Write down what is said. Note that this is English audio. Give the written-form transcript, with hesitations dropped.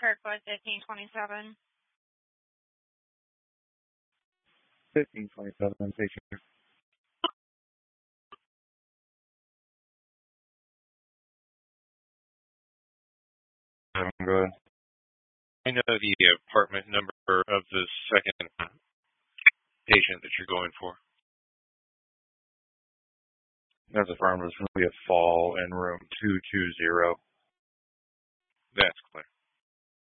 Kirkwood, 1527. 1527, patient. Go ahead. I know the apartment number of the second patient that you're going for. That's affirmed. It's going to be a fall in room 220. That's clear.